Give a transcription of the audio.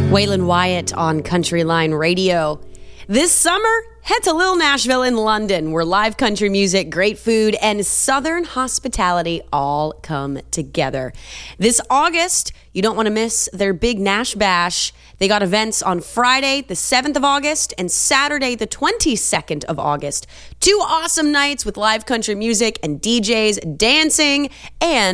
Waylon Wyatt on Country Line Radio. This summer, head to Little Nashville in London, where live country music, great food, and Southern hospitality all come together. This August, you don't want to miss their big Nash Bash. They got events on Friday, the 7th of August, and Saturday, the 22nd of August. 2 awesome nights with live country music and DJs dancing and